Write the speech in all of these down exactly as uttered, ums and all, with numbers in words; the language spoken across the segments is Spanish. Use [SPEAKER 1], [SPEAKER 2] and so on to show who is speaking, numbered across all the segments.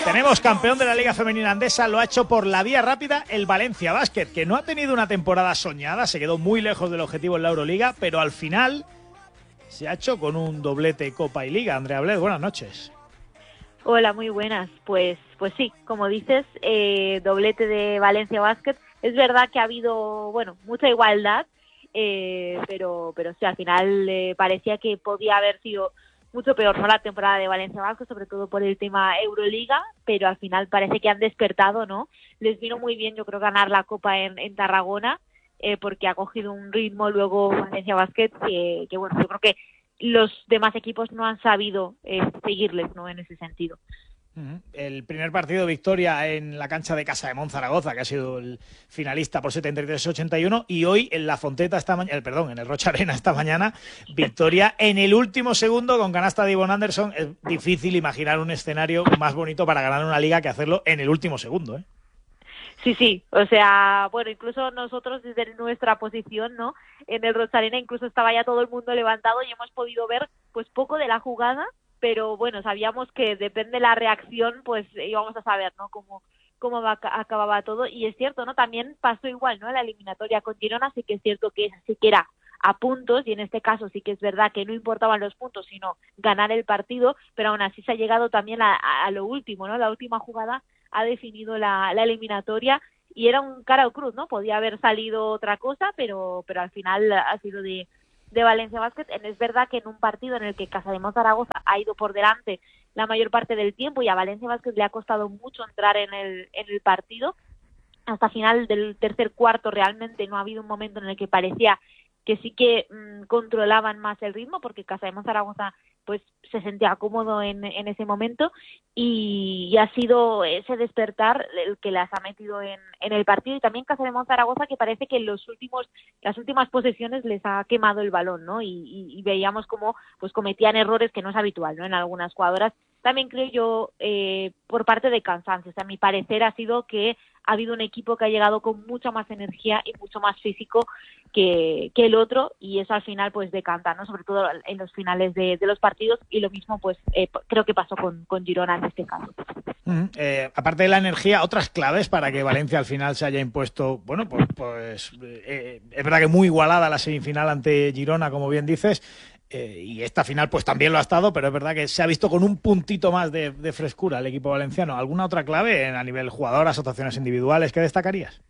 [SPEAKER 1] Tenemos campeón de la Liga Femenina Andesa, lo ha hecho por la vía rápida el Valencia Basket, que no ha tenido una temporada soñada, se quedó muy lejos del objetivo en la Euroliga, pero al final se ha hecho con un doblete Copa y Liga. Andrea Bled, buenas noches.
[SPEAKER 2] Hola, muy buenas. Pues, pues sí, como dices, eh, doblete de Valencia Basket. Es verdad que ha habido, bueno, mucha igualdad, eh, pero, pero sí, al final eh, parecía que podía haber sido mucho peor, ¿no?, la temporada de Valencia Basket, sobre todo por el tema Euroliga, pero al final parece que han despertado, ¿no? Les vino muy bien, yo creo, ganar la Copa en, en Tarragona, eh, porque ha cogido un ritmo luego Valencia Basket que, que, bueno, yo creo que los demás equipos no han sabido eh, seguirles, ¿no?, en ese sentido.
[SPEAKER 1] El primer partido, victoria en la cancha de Casa de Monzaragoza, que ha sido el finalista por setenta y tres a ochenta y uno, y hoy en la Fonteta esta mañana, eh, perdón, en el Rocha Arena esta mañana, victoria en el último segundo con canasta de Yvonne Anderson. Es difícil imaginar un escenario más bonito para ganar una liga que hacerlo en el último segundo, ¿eh?
[SPEAKER 2] Sí, sí, o sea, bueno, incluso nosotros desde nuestra posición, ¿no?, en el Rocha Arena, incluso estaba ya todo el mundo levantado y hemos podido ver pues poco de la jugada, pero bueno, sabíamos que depende de la reacción, pues íbamos a saber, ¿no?, cómo, cómo va, acababa todo. Y es cierto, ¿no?, también pasó igual, ¿no?, en la eliminatoria con Girona. Sí que es cierto que sí que era a puntos, y en este caso sí que es verdad que no importaban los puntos, sino ganar el partido, pero aún así se ha llegado también a, a lo último, ¿no? La última jugada ha definido la, la eliminatoria, y era un cara o cruz, ¿no? Podía haber salido otra cosa, pero, pero al final ha sido de de Valencia Basket. Es verdad que en un partido en el que Casa de Monzaragoza ha ido por delante la mayor parte del tiempo y a Valencia Basket le ha costado mucho entrar en el, en el partido, hasta final del tercer cuarto realmente no ha habido un momento en el que parecía que sí que mmm, controlaban más el ritmo, porque Casa de Monzaragoza pues se sentía cómodo en, en ese momento, y, y ha sido ese despertar el que las ha metido en, en el partido. Y también Casa de Monzaragoza, que parece que en los últimos las últimas posesiones les ha quemado el balón, ¿no? Y, y, y veíamos cómo pues cometían errores, que no es habitual, ¿no?, en algunas jugadoras. También creo yo eh, por parte de cansancio. O sea, a mi parecer ha sido que ha habido un equipo que ha llegado con mucha más energía y mucho más físico que, que el otro, y eso al final pues decanta, ¿no?, sobre todo en los finales de, de los partidos. Y lo mismo pues eh, creo que pasó con, con Girona en este caso.
[SPEAKER 1] Mm, eh, aparte de la energía, otras claves para que Valencia al final se haya impuesto, bueno, pues, pues eh, es verdad que muy igualada la semifinal ante Girona, como bien dices. Eh, y esta final pues también lo ha estado, pero es verdad que se ha visto con un puntito más de, de frescura el equipo valenciano. ¿Alguna otra clave a nivel jugador, asociaciones individuales que destacarías?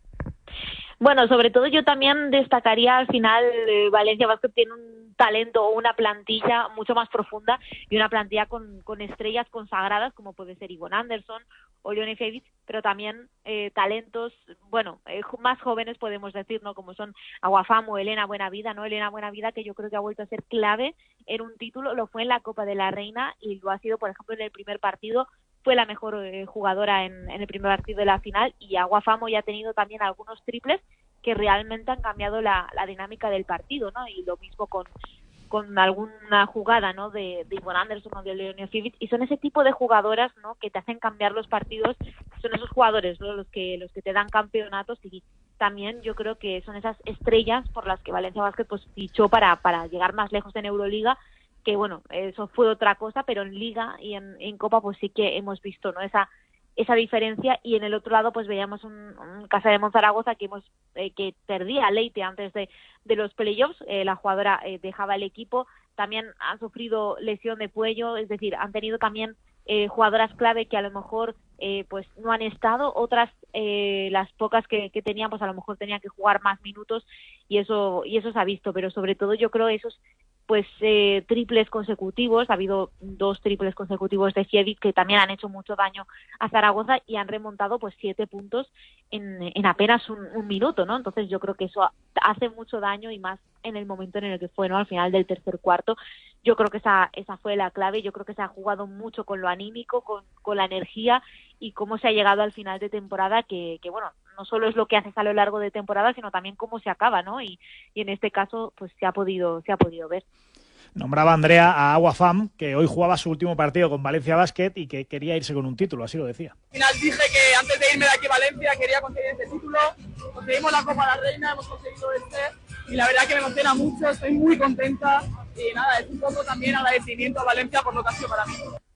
[SPEAKER 2] Bueno, sobre todo yo también destacaría al final eh, Valencia Basket tiene un talento o una plantilla mucho más profunda, y una plantilla con, con estrellas consagradas como puede ser Yvonne Anderson o Leonie Fevic, pero también eh, talentos, bueno, eh, más jóvenes podemos decir, ¿no?, como son Aguafam o Elena Buenavida, ¿no? Elena Buenavida, que yo creo que ha vuelto a ser clave en un título, lo fue en la Copa de la Reina y lo ha sido, por ejemplo, en el primer partido. Fue la mejor eh, jugadora en, en el primer partido de la final, y Aguafamo ya ha tenido también algunos triples que realmente han cambiado la, la dinámica del partido, ¿no? Y lo mismo con, con alguna jugada, ¿no?, de, de Yvonne Anderson o de Leonie Fevic, y son ese tipo de jugadoras, ¿no?, que te hacen cambiar los partidos. Son esos jugadores, ¿no?, los que los que te dan campeonatos, y también yo creo que son esas estrellas por las que Valencia Basket pues fichó para, para llegar más lejos en Euroliga, que bueno, eso fue otra cosa, pero en Liga y en, en Copa pues sí que hemos visto, ¿no?, esa esa diferencia. Y en el otro lado pues veíamos un, un Casa de Monzaragoza que hemos eh, que perdía a Leite antes de, de los playoffs. Eh, la jugadora eh, dejaba el equipo, también han sufrido lesión de cuello, es decir, han tenido también eh, jugadoras clave que a lo mejor eh, pues no han estado, otras eh, las pocas que, que tenían pues a lo mejor tenían que jugar más minutos, y eso y eso se ha visto. Pero sobre todo yo creo esos pues eh, triples consecutivos, ha habido dos triples consecutivos de Fevic que también han hecho mucho daño a Zaragoza, y han remontado pues siete puntos en, en apenas un, un minuto, ¿no? Entonces yo creo que eso hace mucho daño, y más en el momento en el que fue, ¿no?, al final del tercer cuarto. Yo creo que esa esa fue la clave. Yo creo que se ha jugado mucho con lo anímico, con, con la energía, y cómo se ha llegado al final de temporada, que, que bueno, no solo es lo que haces a lo largo de temporada, sino también cómo se acaba, ¿no? Y, y en este caso pues se ha podido se ha podido ver.
[SPEAKER 1] Nombraba Andrea a Aguafam, que hoy jugaba su último partido con Valencia Basket y que quería irse con un título, así lo decía.
[SPEAKER 3] Al final dije que antes de irme de aquí a Valencia quería conseguir este título. Conseguimos la Copa de la Reina, hemos conseguido este, y la verdad que me emociona mucho, estoy muy contenta, y nada, es un poco también agradecimiento a Valencia por lo que ha sido para mí.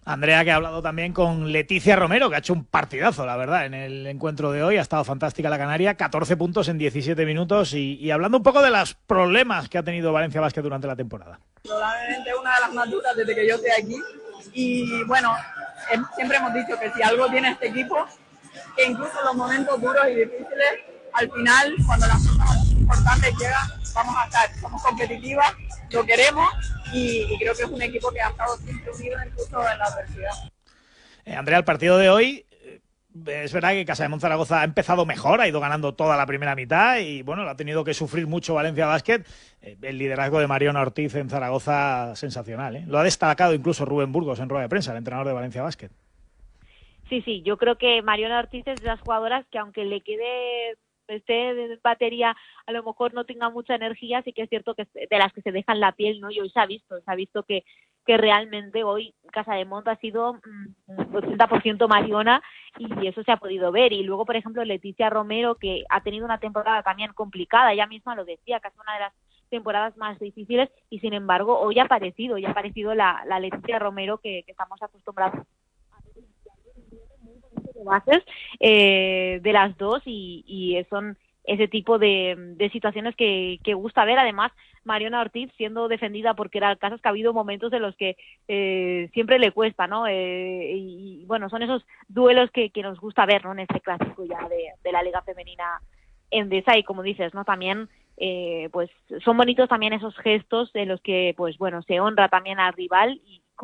[SPEAKER 1] Andrea, que ha hablado también con Leticia Romero, que ha hecho un partidazo, la verdad, en el encuentro de hoy. Ha estado fantástica la canaria, catorce puntos en diecisiete minutos. Y, y hablando un poco de los problemas que ha tenido Valencia Basket durante la temporada.
[SPEAKER 3] Probablemente una de las más duras desde que yo estoy aquí. Y bueno, siempre hemos dicho que si algo tiene este equipo, que incluso en los momentos duros y difíciles, al final, cuando las cosas importantes llegan, vamos a estar, somos competitivas, lo queremos y, y creo que es un equipo que ha estado siempre unido incluso en la adversidad.
[SPEAKER 1] Eh, Andrea, el partido de hoy, eh, es verdad que Casademont Zaragoza ha empezado mejor, ha ido ganando toda la primera mitad y bueno, lo ha tenido que sufrir mucho Valencia Basket. Eh, el liderazgo de Mariona Ortiz en Zaragoza, sensacional, ¿eh? Lo ha destacado incluso Rubén Burgos en rueda de prensa, el entrenador de Valencia Basket.
[SPEAKER 2] Sí, sí, yo creo que Mariona Ortiz es de las jugadoras que aunque le quede esté de batería, a lo mejor no tenga mucha energía, sí que es cierto que de las que se dejan la piel, ¿no? Y hoy se ha visto, se ha visto que, que realmente hoy Casademont ha sido mmm, ochenta por ciento Mariona y eso se ha podido ver. Y luego, por ejemplo, Leticia Romero, que ha tenido una temporada también complicada, ella misma lo decía, que ha sido una de las temporadas más difíciles y sin embargo hoy ha aparecido, hoy ha aparecido la, la Leticia Romero que, que estamos acostumbrados de bases eh, de las dos y, y son ese tipo de, de situaciones que, que gusta ver. Además, Mariona Ortiz siendo defendida porque era el caso, es que ha habido momentos en los que eh, siempre le cuesta, ¿no? Eh, y, y bueno, son esos duelos que, que nos gusta ver, ¿no? En este clásico ya de, de la Liga Femenina Endesa y como dices, ¿no? También eh, pues son bonitos también esos gestos en los que pues bueno se honra también al rival y